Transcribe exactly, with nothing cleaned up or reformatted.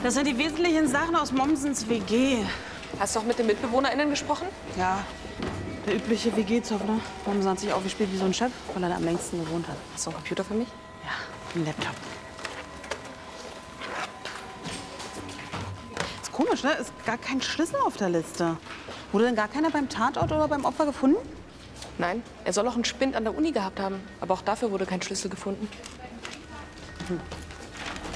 Das sind die wesentlichen Sachen aus Mommsens W G. Hast du auch mit den MitbewohnerInnen gesprochen? Ja, der übliche W G-Zoff, ne? Mommsen hat sich aufgespielt wie so ein Chef, weil er da am längsten gewohnt hat. Hast du einen Computer für mich? Ja, ein Laptop. Ist komisch, ne? Ist gar kein Schlüssel auf der Liste. Wurde denn gar keiner beim Tatort oder beim Opfer gefunden? Nein, er soll auch einen Spind an der Uni gehabt haben. Aber auch dafür wurde kein Schlüssel gefunden. Hm.